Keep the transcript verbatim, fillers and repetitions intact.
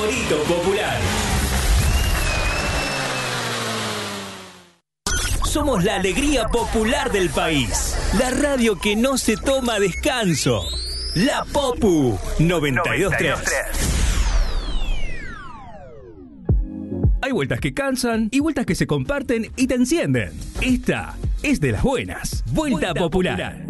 favorito popular. Somos la alegría popular del país. La radio que no se toma descanso. La Popu noventa y dos punto tres. Hay vueltas que cansan y vueltas que se comparten y te encienden. Esta es de las buenas. Vuelta, Vuelta popular. popular.